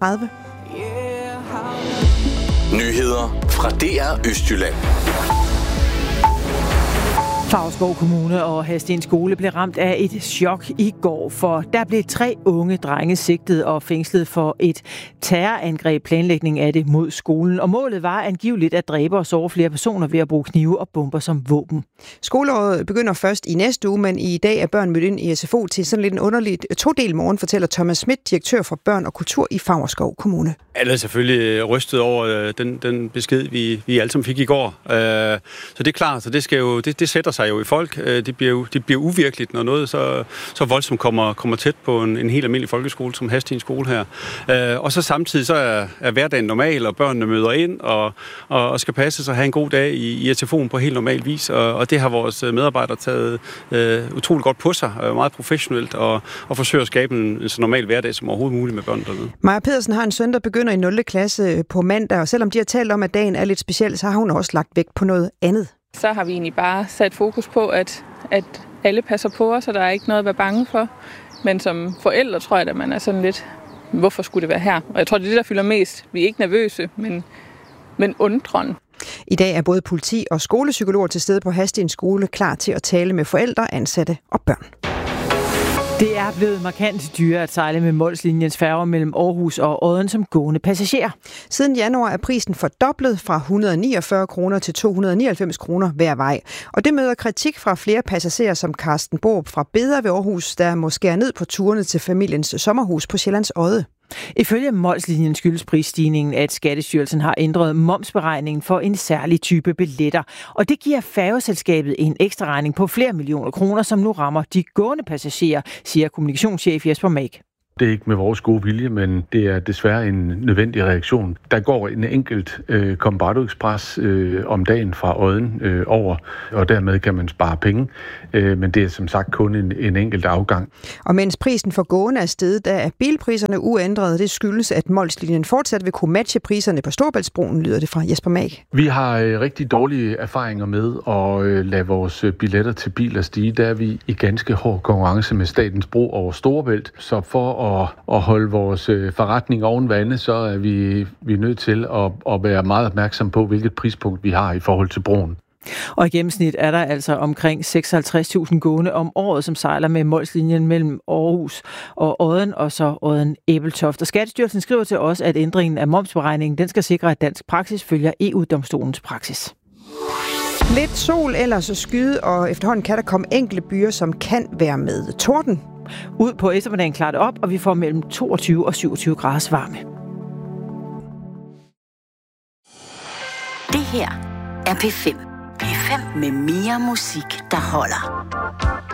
7:30. Nyheder fra DR Østjylland. Favrskov Kommune og Hadsten Skole blev ramt af et chok i går, for der blev 3 unge drenge sigtet og fængslet for et terrorangreb, planlægning af det mod skolen. Og målet var angiveligt at dræbe og såre flere personer ved at bruge knive og bomber som våben. Skoleåret begynder først i næste uge, men i dag er børn mødt ind i SFO til sådan lidt en underlig todel morgen, fortæller Thomas Schmidt, direktør for børn og kultur i Favrskov Kommune. Alle er selvfølgelig rystet over den besked, vi alle sammen fik i går. Så det er klart, så det sætter sig jo i folk. Det bliver uvirkeligt, når noget så voldsomt kommer tæt på en helt almindelig folkeskole som Hadsten Skole her. Og så samtidig så er hverdagen normal, og børnene møder ind og skal passe sig og have en god dag i SFO'en på helt normal vis. Og det har vores medarbejdere taget utroligt godt på sig, meget professionelt, og forsøger at skabe en så normal hverdag som overhovedet muligt med børnene dernede. Maja Pedersen har en søn, der begynder i 0. klasse på mandag, og selvom de har talt om, at dagen er lidt speciel, så har hun også lagt vægt på noget andet. Så har vi egentlig bare sat fokus på, at alle passer på os, og der er ikke noget at være bange for. Men som forældre tror jeg, at man er sådan lidt, hvorfor skulle det være her? Og jeg tror, det er det, der fylder mest. Vi er ikke nervøse, men undren. I dag er både politi og skolepsykologer til stede på Hadsten Skole klar til at tale med forældre, ansatte og børn. Det er blevet markant dyrere at sejle med Molslinjens færger mellem Aarhus og Odden som gående passager. Siden januar er prisen fordoblet fra 149 kroner til 299 kroner hver vej. Og det møder kritik fra flere passagerer som Carsten Borup fra Beder ved Aarhus, der må skære ned på turene til familiens sommerhus på Sjællands Odde. Ifølge Molslinjen skyldes prisstigningen, at Skattestyrelsen har ændret momsberegningen for en særlig type billetter. Og det giver færgeselskabet en ekstra regning på flere millioner kroner, som nu rammer de gående passagerer, siger kommunikationschef Jesper Mag. Det er ikke med vores gode vilje, men det er desværre en nødvendig reaktion. Der går en enkelt Combardo Express om dagen fra Odden over, og dermed kan man spare penge. Men det er som sagt kun en enkelt afgang. Og mens prisen for gående er steget, der er bilpriserne uændrede. Det skyldes, at Molslinjen fortsat vil kunne matche priserne på Storebæltsbroen, lyder det fra Jesper Mag. Vi har rigtig dårlige erfaringer med at lade vores billetter til biler stige. Der er vi i ganske hård konkurrence med Statens Bro over Storebælt. Så for at holde vores forretning oven vande, så er vi nødt til at være meget opmærksom på, hvilket prispunkt vi har i forhold til broen. Og i gennemsnit er der altså omkring 56.000 gående om året, som sejler med Molslinjen mellem Aarhus og Odden, og så Odden Ebeltoft. Og Skattestyrelsen skriver til os, at ændringen af momsberegningen, den skal sikre, at dansk praksis følger EU-domstolens praksis. Lidt sol, ellers så skyde, og efterhånden kan der komme enkelte byer, som kan være med torden. Ud på eftermiddagen klarer det op, og vi får mellem 22 og 27 graders varme. Det her er P5. P5 med mere musik, der holder.